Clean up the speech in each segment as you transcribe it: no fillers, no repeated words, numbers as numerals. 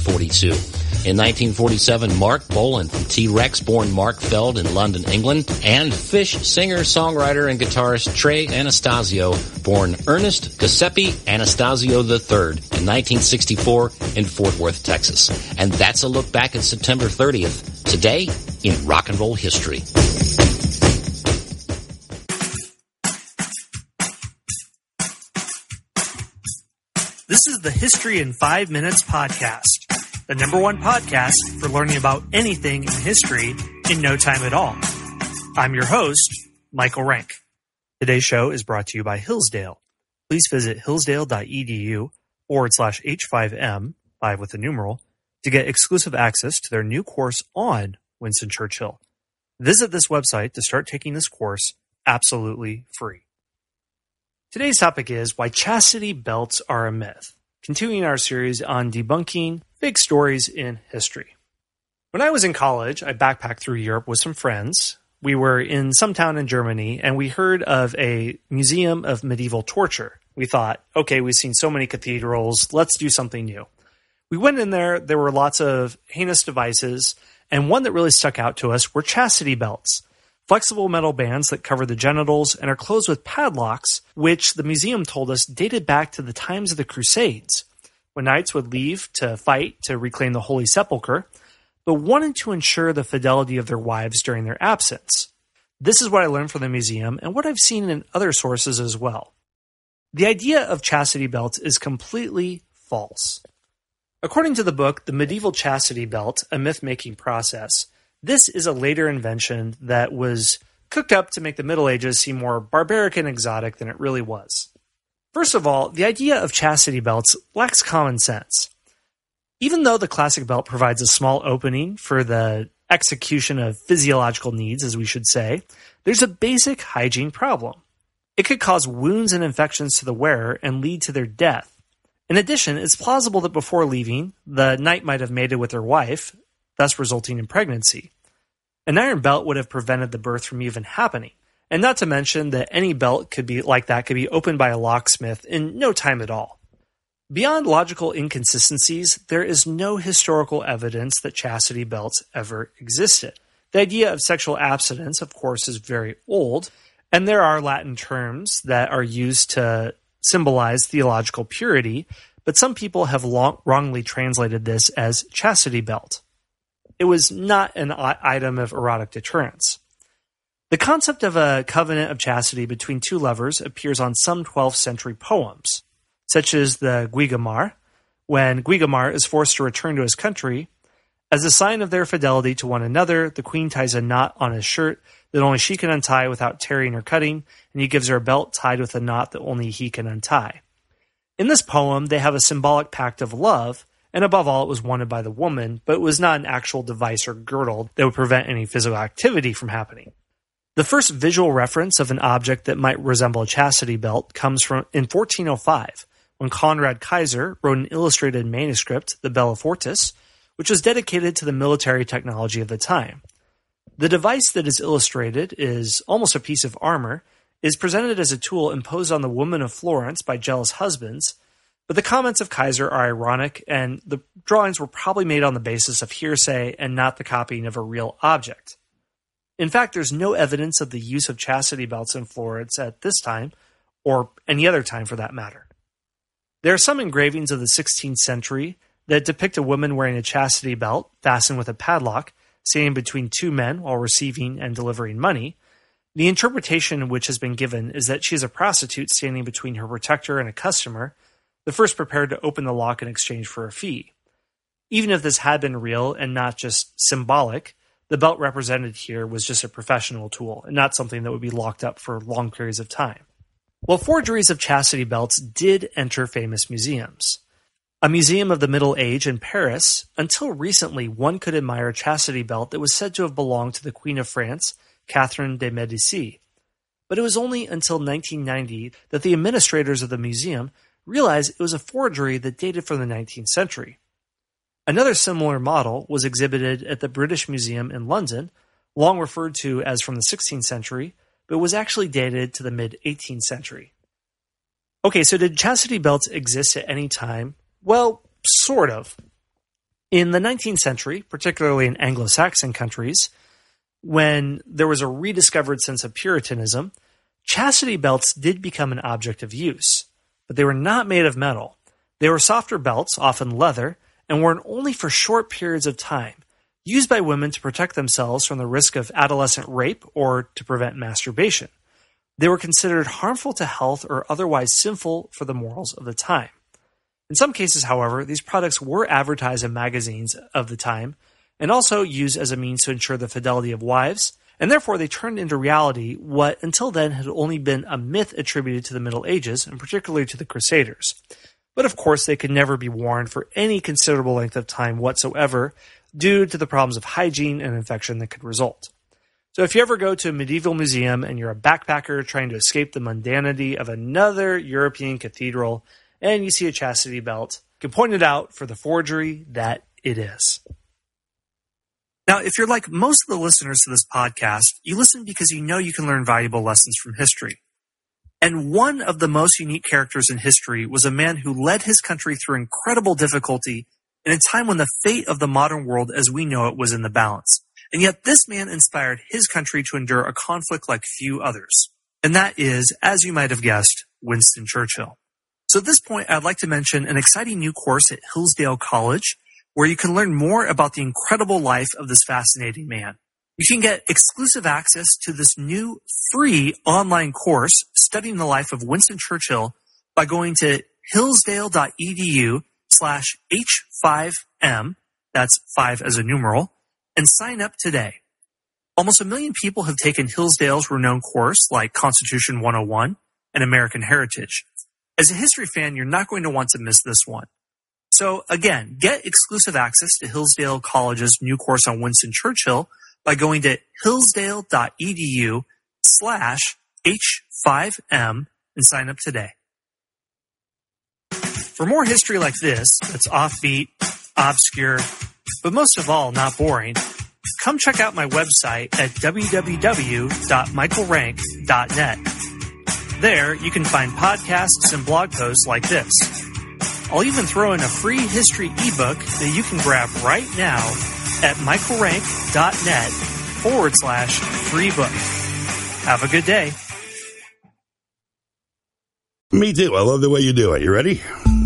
1942. In 1947, Mark Bolan from T-Rex, born Mark Feld in London, England, and Fish singer, songwriter, and guitarist Trey Anastasio, born Ernest Giuseppe Anastasio III in 1964 in Fort Worth, Texas. And that's a look back at September 30th, today in rock and roll history. This is the History in 5 Minutes podcast, the number one podcast for learning about anything in history in no time at all. I'm your host, Michael Rank. Today's show is brought to you by Hillsdale. Please visit hillsdale.edu/H5M, 5 with a numeral, to get exclusive access to their new course on Winston Churchill. Visit this website to start taking this course absolutely free. Today's topic is why chastity belts are a myth, continuing our series on debunking fake stories in history. When I was in college, I backpacked through Europe with some friends. We were in some town in Germany, and we heard of a museum of medieval torture. We thought, okay, we've seen so many cathedrals, let's do something new. We went in there, there were lots of heinous devices, and one that really stuck out to us were chastity belts. Flexible metal bands that cover the genitals and are closed with padlocks, which the museum told us dated back to the times of the Crusades, when knights would leave to fight to reclaim the Holy Sepulchre, but wanted to ensure the fidelity of their wives during their absence. This is what I learned from the museum and what I've seen in other sources as well. The idea of chastity belts is completely false. According to the book, The Medieval Chastity Belt, A Myth-Making Process, this is a later invention that was cooked up to make the Middle Ages seem more barbaric and exotic than it really was. First of all, the idea of chastity belts lacks common sense. Even though the classic belt provides a small opening for the execution of physiological needs, as we should say, there's a basic hygiene problem. It could cause wounds and infections to the wearer and lead to their death. In addition, it's plausible that before leaving, the knight might have mated with their wife, thus resulting in pregnancy. An iron belt would have prevented the birth from even happening. And not to mention that any belt could be opened by a locksmith in no time at all. Beyond logical inconsistencies, there is no historical evidence that chastity belts ever existed. The idea of sexual abstinence, of course, is very old, and there are Latin terms that are used to symbolize theological purity, but some people have wrongly translated this as chastity belt. It was not an item of erotic deterrence. The concept of a covenant of chastity between two lovers appears on some 12th century poems, such as the Guigamar, when Guigamar is forced to return to his country. As a sign of their fidelity to one another, the queen ties a knot on his shirt that only she can untie without tearing or cutting, and he gives her a belt tied with a knot that only he can untie. In this poem, they have a symbolic pact of love, and above all, it was wanted by the woman, but it was not an actual device or girdle that would prevent any physical activity from happening. The first visual reference of an object that might resemble a chastity belt comes from in 1405, when Conrad Kaiser wrote an illustrated manuscript, the Bella Fortis, which was dedicated to the military technology of the time. The device that is illustrated is almost a piece of armor, is presented as a tool imposed on the women of Florence by jealous husbands, but the comments of Kaiser are ironic, and the drawings were probably made on the basis of hearsay and not the copying of a real object. In fact, there's no evidence of the use of chastity belts in Florence at this time, or any other time for that matter. There are some engravings of the 16th century that depict a woman wearing a chastity belt fastened with a padlock, standing between two men while receiving and delivering money. The interpretation which has been given is that she is a prostitute standing between her protector and a customer, the first prepared to open the lock in exchange for a fee. Even if this had been real and not just symbolic, the belt represented here was just a professional tool and not something that would be locked up for long periods of time. Well, forgeries of chastity belts did enter famous museums. A museum of the Middle Age in Paris, until recently one could admire a chastity belt that was said to have belonged to the Queen of France, Catherine de Medici. But it was only until 1990 that the administrators of the museum realized it was a forgery that dated from the 19th century. Another similar model was exhibited at the British Museum in London, long referred to as from the 16th century, but was actually dated to the mid-18th century. Okay, so did chastity belts exist at any time? Well, sort of. In the 19th century, particularly in Anglo-Saxon countries, when there was a rediscovered sense of Puritanism, chastity belts did become an object of use, but they were not made of metal. They were softer belts, often leather, and worn only for short periods of time, used by women to protect themselves from the risk of adolescent rape or to prevent masturbation. They were considered harmful to health or otherwise sinful for the morals of the time. In some cases, however, these products were advertised in magazines of the time and also used as a means to ensure the fidelity of wives, and therefore they turned into reality what until then had only been a myth attributed to the Middle Ages, and particularly to the Crusaders. But of course, they could never be worn for any considerable length of time whatsoever due to the problems of hygiene and infection that could result. So if you ever go to a medieval museum and you're a backpacker trying to escape the mundanity of another European cathedral, and you see a chastity belt, you can point it out for the forgery that it is. Now, if you're like most of the listeners to this podcast, you listen because you know you can learn valuable lessons from history. And one of the most unique characters in history was a man who led his country through incredible difficulty in a time when the fate of the modern world as we know it was in the balance. And yet this man inspired his country to endure a conflict like few others. And that is, as you might have guessed, Winston Churchill. So at this point, I'd like to mention an exciting new course at Hillsdale College where you can learn more about the incredible life of this fascinating man. You can get exclusive access to this new free online course studying the life of Winston Churchill by going to hillsdale.edu/H5M, that's 5 as a numeral, and sign up today. Almost 1 million people have taken Hillsdale's renowned course like Constitution 101 and American Heritage. As a history fan, you're not going to want to miss this one. So again, get exclusive access to Hillsdale College's new course on Winston Churchill by going to hillsdale.edu/H5M and sign up today. For more history like this, that's offbeat, obscure, but most of all, not boring, come check out my website at www.michaelrank.net. There, you can find podcasts and blog posts like this. I'll even throw in a free history ebook that you can grab right now at michaelrank.net/free book. Have a good day. Me too. I love the way you do it. You ready?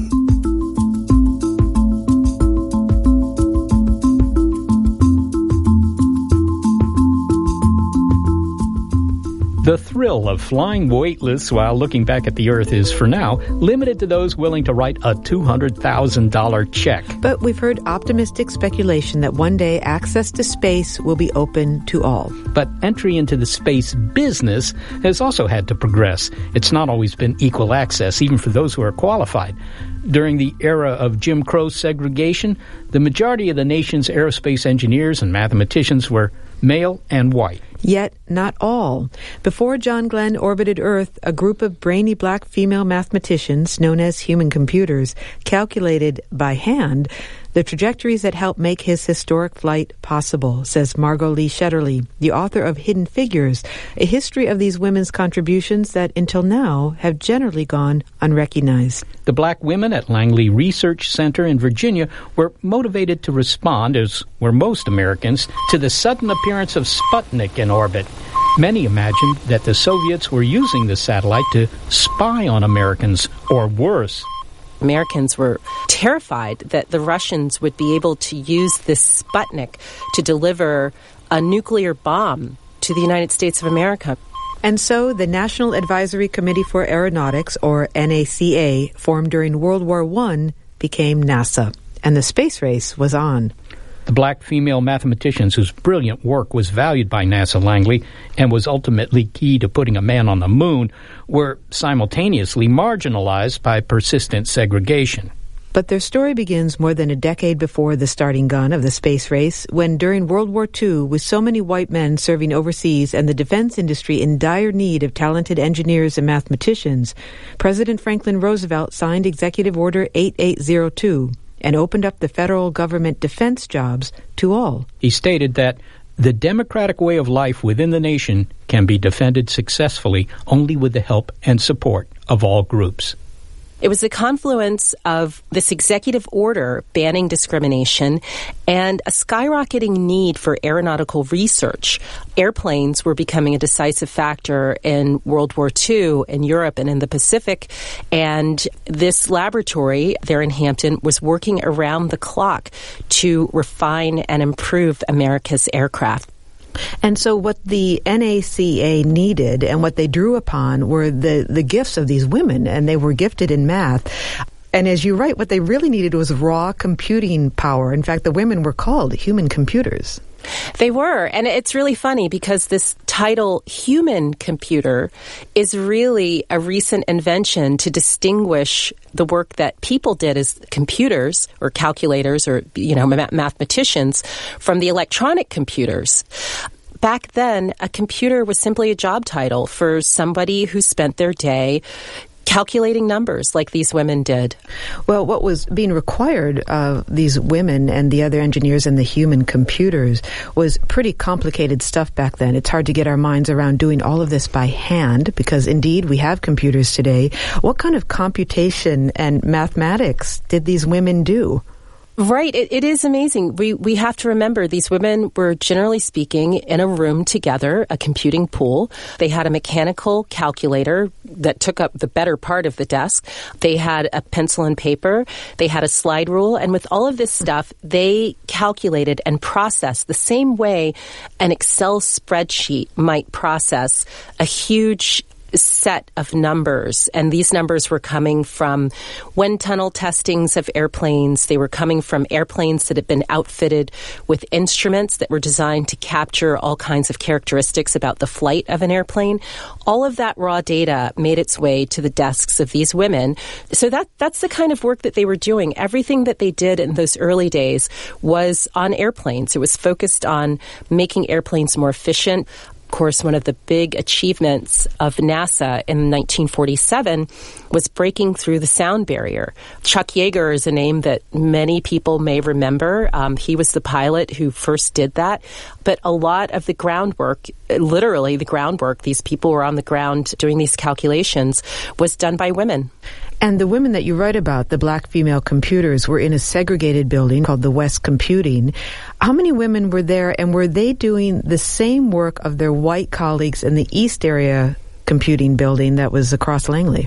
The thrill of flying weightless while looking back at the Earth is, for now, limited to those willing to write a $200,000 check. But we've heard optimistic speculation that one day access to space will be open to all. But entry into the space business has also had to progress. It's not always been equal access, even for those who are qualified. During the era of Jim Crow segregation, the majority of the nation's aerospace engineers and mathematicians were male and white. Yet not all. Before John Glenn orbited Earth, a group of brainy black female mathematicians, known as human computers, calculated by hand the trajectories that helped make his historic flight possible, says Margot Lee Shetterly, the author of Hidden Figures, a history of these women's contributions that until now have generally gone unrecognized. The black women at Langley Research Center in Virginia were motivated to respond, as were most Americans, to the sudden appearance of Sputnik in orbit. Many imagined that the Soviets were using the satellite to spy on Americans, or worse. Americans were terrified that the Russians would be able to use this Sputnik to deliver a nuclear bomb to the United States of America. And so the National Advisory Committee for Aeronautics, or NACA, formed during World War I, became NASA, and the space race was on. The black female mathematicians whose brilliant work was valued by NASA Langley and was ultimately key to putting a man on the moon were simultaneously marginalized by persistent segregation. But their story begins more than a decade before the starting gun of the space race, when during World War II, with so many white men serving overseas and the defense industry in dire need of talented engineers and mathematicians, President Franklin Roosevelt signed Executive Order 8802, and opened up the federal government defense jobs to all. He stated that the democratic way of life within the nation can be defended successfully only with the help and support of all groups. It was the confluence of this executive order banning discrimination and a skyrocketing need for aeronautical research. Airplanes were becoming a decisive factor in World War II in Europe and in the Pacific, and this laboratory there in Hampton was working around the clock to refine and improve America's aircraft. And so what the NACA needed and what they drew upon were the gifts of these women, and they were gifted in math. And as you write, what they really needed was raw computing power. In fact, the women were called human computers. They were. And it's really funny because this title, human computer, is really a recent invention to distinguish the work that people did as computers or calculators or, mathematicians from the electronic computers. Back then, a computer was simply a job title for somebody who spent their day calculating numbers like these women did. Well, what was being required of these women and the other engineers and the human computers was pretty complicated stuff back then. It's hard to get our minds around doing all of this by hand because, indeed, we have computers today. What kind of computation and mathematics did these women do? Right. It is amazing. We have to remember these women were, generally speaking, in a room together, a computing pool. They had a mechanical calculator that took up the better part of the desk. They had a pencil and paper. They had a slide rule. And with all of this stuff, they calculated and processed the same way an Excel spreadsheet might process a huge set of numbers, and these numbers were coming from wind tunnel testings of airplanes. They were coming from airplanes that had been outfitted with instruments that were designed to capture all kinds of characteristics about the flight of an airplane. All of that raw data made its way to the desks of these women. So that's the kind of work that they were doing. Everything that they did in those early days was on airplanes. It was focused on making airplanes more efficient. Of course, one of the big achievements of NASA in 1947 was breaking through the sound barrier. Chuck Yeager is a name that many people may remember. He was the pilot who first did that. But a lot of the groundwork, literally the groundwork, these people were on the ground doing these calculations, was done by women. And the women that you write about, the black female computers, were in a segregated building called the West Computing. How many women were there, and were they doing the same work of their white colleagues in the East Area Computing building that was across Langley?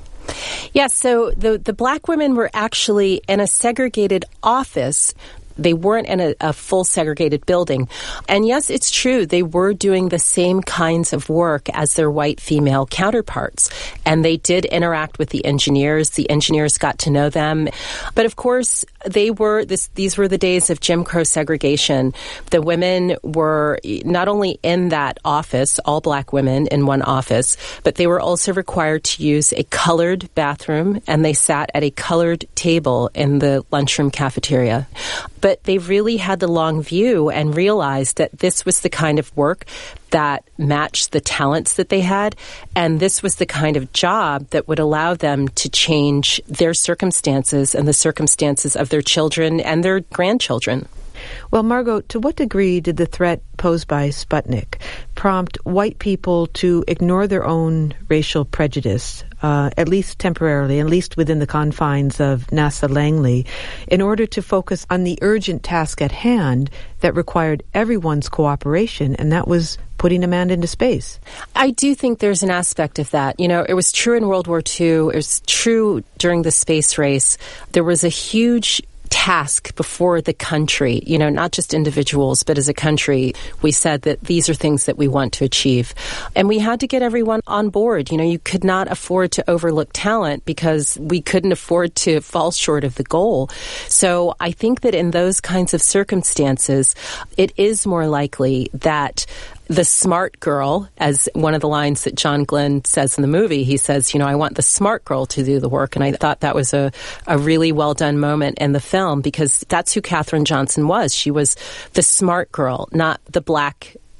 Yes, so the black women were actually in a segregated office. They weren't in a full segregated building. And yes, it's true, they were doing the same kinds of work as their white female counterparts. And they did interact with the engineers. The engineers got to know them. But of course, these were the days of Jim Crow segregation. The women were not only in that office, all black women in one office, but they were also required to use a colored bathroom, and they sat at a colored table in the lunchroom cafeteria. But they really had the long view and realized that this was the kind of work that matched the talents that they had, and this was the kind of job that would allow them to change their circumstances and the circumstances of their children and their grandchildren. Well, Margot, to what degree did the threat posed by Sputnik prompt white people to ignore their own racial prejudice, at least temporarily, at least within the confines of NASA Langley, in order to focus on the urgent task at hand that required everyone's cooperation, and that was putting a man into space? I do think there's an aspect of that. You know, it was true in World War II. It was true during the space race. There was a huge task before the country, you know, not just individuals, but as a country, we said that these are things that we want to achieve. And we had to get everyone on board. You know, you could not afford to overlook talent because we couldn't afford to fall short of the goal. So I think that in those kinds of circumstances, it is more likely that the smart girl, as one of the lines that John Glenn says in the movie, he says, you know, I want the smart girl to do the work. And I thought that was a really well done moment in the film because that's who Katherine Johnson was. She was the smart girl, not the black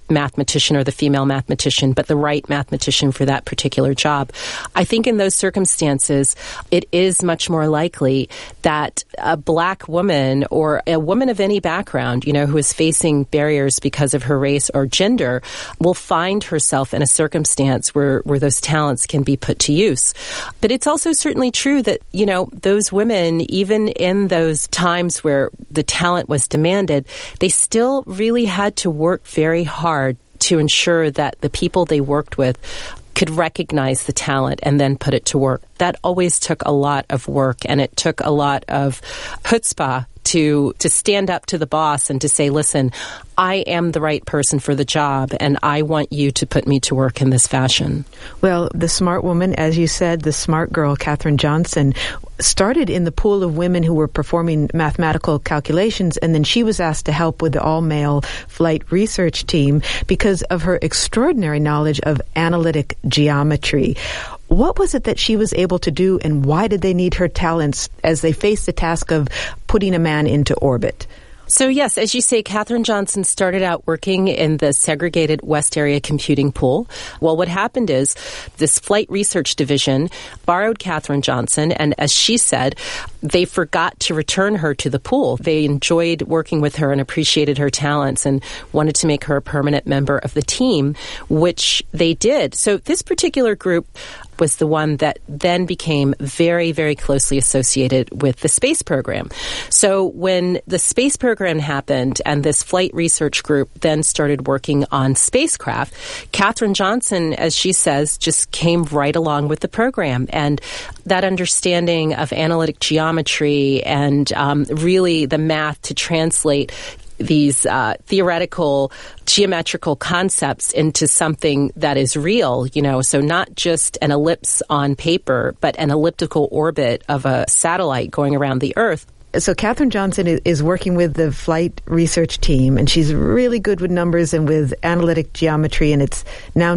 mathematician or the female mathematician, but the right mathematician for that particular job. I think in those circumstances, it is much more likely that a black woman or a woman of any background, who is facing barriers because of her race or gender, will find herself in a circumstance where those talents can be put to use. But it's also certainly true that, those women, even in those times where the talent was demanded, they still really had to work very hard to ensure that the people they worked with could recognize the talent and then put it to work. That always took a lot of work, and it took a lot of chutzpah to stand up to the boss and to say, listen, I am the right person for the job, and I want you to put me to work in this fashion. Well, the smart woman, as you said, the smart girl, Katherine Johnson, started in the pool of women who were performing mathematical calculations, and then she was asked to help with the all-male flight research team because of her extraordinary knowledge of analytic geometry. What was it that she was able to do, and why did they need her talents as they faced the task of putting a man into orbit? So yes, as you say, Katherine Johnson started out working in the segregated West Area computing pool. Well, what happened is this flight research division borrowed Katherine Johnson, and as she said, they forgot to return her to the pool. They enjoyed working with her and appreciated her talents and wanted to make her a permanent member of the team, which they did. So this particular group was the one that then became very, very closely associated with the space program. So when the space program happened and this flight research group then started working on spacecraft, Katherine Johnson, as she says, just came right along with the program. And that understanding of analytic geometry and really the math to translate these theoretical geometrical concepts into something that is real, so not just an ellipse on paper, but an elliptical orbit of a satellite going around the Earth. So Katherine Johnson is working with the flight research team, and she's really good with numbers and with analytic geometry, and it's now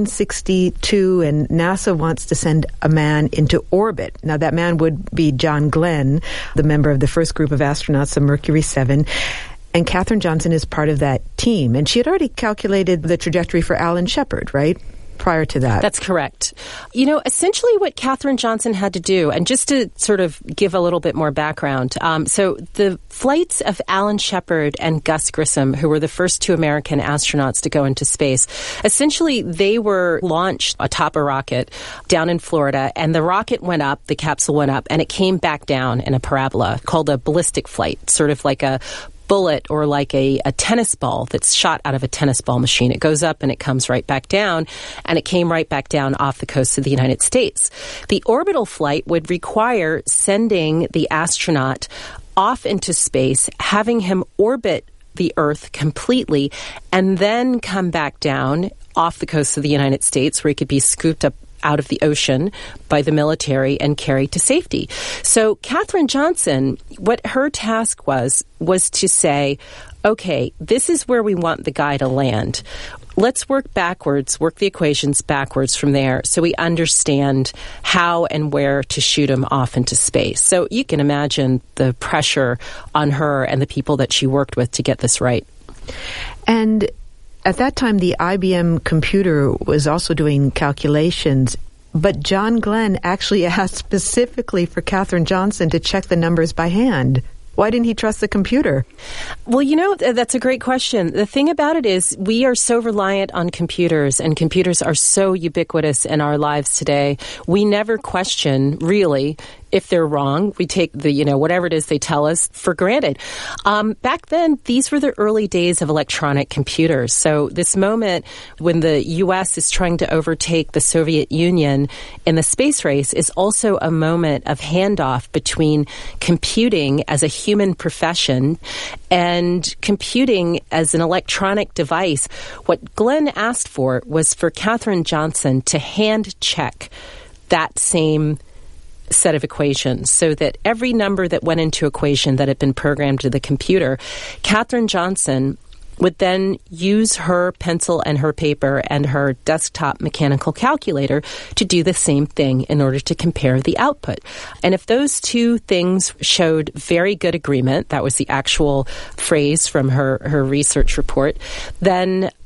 1962, and NASA wants to send a man into orbit. Now, that man would be John Glenn, the member of the first group of astronauts of Mercury 7. And Katherine Johnson is part of that team. And she had already calculated the trajectory for Alan Shepard, right? Prior to that. That's correct. Essentially what Katherine Johnson had to do, and just to sort of give a little bit more background, so the flights of Alan Shepard and Gus Grissom, who were the first two American astronauts to go into space, essentially they were launched atop a rocket down in Florida, and the rocket went up, the capsule went up, and it came back down in a parabola called a ballistic flight, sort of like a bullet or like a tennis ball that's shot out of a tennis ball machine. It goes up and it comes right back down, and it came right back down off the coast of the United States. The orbital flight would require sending the astronaut off into space, having him orbit the Earth completely, and then come back down off the coast of the United States where he could be scooped up out of the ocean by the military and carried to safety. So Katherine Johnson, what her task was to say, okay, this is where we want the guy to land. Let's work the equations backwards from there so we understand how and where to shoot him off into space. So you can imagine the pressure on her and the people that she worked with to get this right. And at that time, the IBM computer was also doing calculations, but John Glenn actually asked specifically for Katherine Johnson to check the numbers by hand. Why didn't he trust the computer? Well, that's a great question. The thing about it is we are so reliant on computers, and computers are so ubiquitous in our lives today. We never question, really, if they're wrong. We take whatever it is they tell us for granted. Back then, these were the early days of electronic computers. So this moment when the U.S. is trying to overtake the Soviet Union in the space race is also a moment of handoff between computing as a human profession and computing as an electronic device. What Glenn asked for was for Katherine Johnson to hand check that same set of equations so that every number that went into equation that had been programmed to the computer, Katherine Johnson would then use her pencil and her paper and her desktop mechanical calculator to do the same thing in order to compare the output. And if those two things showed very good agreement, that was the actual phrase from her research report, then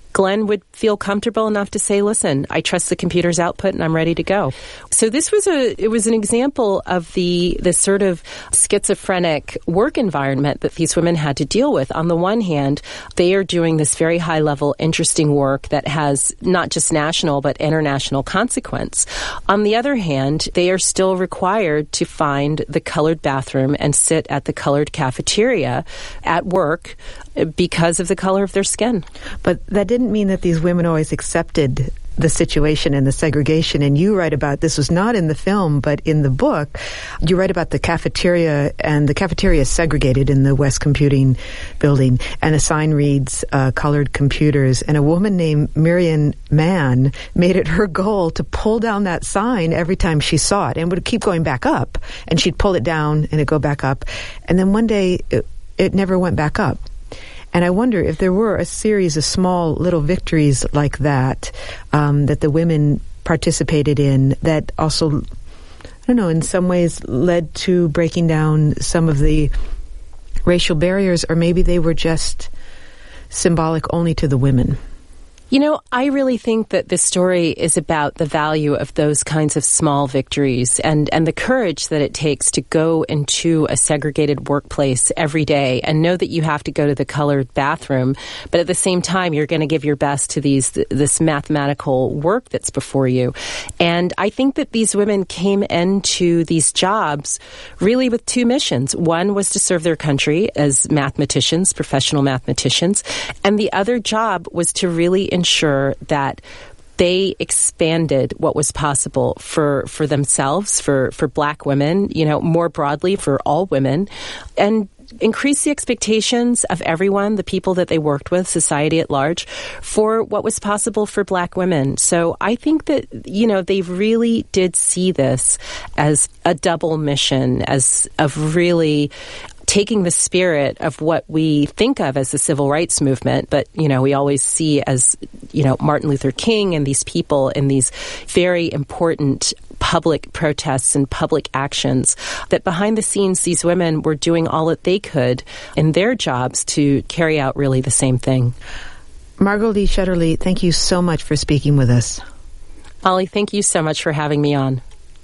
Glenn would feel comfortable enough to say, listen, I trust the computer's output and I'm ready to go. So this was an example of the sort of schizophrenic work environment that these women had to deal with. On the one hand, they are doing this very high level, interesting work that has not just national but international consequence. On the other hand, they are still required to find the colored bathroom and sit at the colored cafeteria at work because of the color of their skin. But that didn't mean that these women always accepted the situation and the segregation. And you write about, this was not in the film, but in the book, you write about the cafeteria, and the cafeteria is segregated in the West Computing building, and a sign reads, colored computers. And a woman named Miriam Mann made it her goal to pull down that sign every time she saw it, and would keep going back up. And she'd pull it down and it'd go back up. And then one day, it never went back up. And I wonder if there were a series of small little victories like that, that the women participated in, that also, I don't know, in some ways led to breaking down some of the racial barriers, or maybe they were just symbolic only to the women. You know, I really think that this story is about the value of those kinds of small victories and the courage that it takes to go into a segregated workplace every day and know that you have to go to the colored bathroom, but at the same time, you're going to give your best to this mathematical work that's before you. And I think that these women came into these jobs really with two missions. One was to serve their country as mathematicians, professional mathematicians, and the other job was to really ensure that they expanded what was possible for themselves, for Black women, you know, more broadly for all women, and increase the expectations of everyone, the people that they worked with, society at large, for what was possible for Black women. So I think that, you know, they really did see this as a double mission, as of really taking the spirit of what we think of as the civil rights movement, but, you know, we always see as, you know, Martin Luther King and these people in these very important public protests and public actions, that behind the scenes, these women were doing all that they could in their jobs to carry out really the same thing. Margot Lee Shetterly, thank you so much for speaking with us. Ollie, thank you so much for having me on.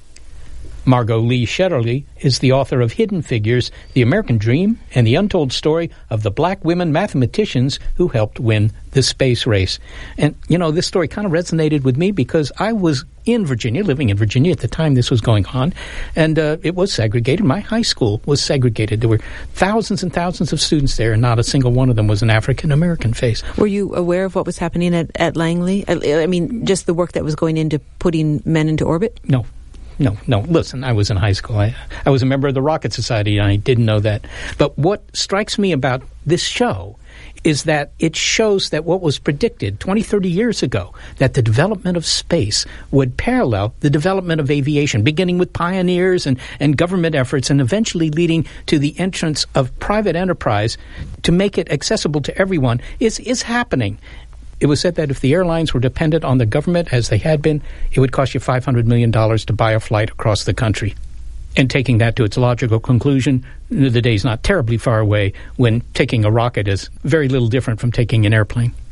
Margot Lee Shetterly is the author of Hidden Figures, The American Dream, and the Untold Story of the Black Women Mathematicians Who Helped Win the Space Race. And, you know, this story kind of resonated with me because I was in Virginia, living in Virginia at the time this was going on, and it was segregated. My high school was segregated. There were thousands and thousands of students there, and not a single one of them was an African-American face. Were you aware of what was happening at Langley? I mean, just the work that was going into putting men into orbit? No. Listen, I was in high school. I was a member of the Rocket Society, and I didn't know that. But what strikes me about this show is that it shows that what was predicted 20, 30 years ago, that the development of space would parallel the development of aviation, beginning with pioneers and government efforts, and eventually leading to the entrance of private enterprise to make it accessible to everyone, is happening. It was said that if the airlines were dependent on the government, as they had been, it would cost you $500 million to buy a flight across the country. And taking that to its logical conclusion, the day's not terribly far away when taking a rocket is very little different from taking an airplane.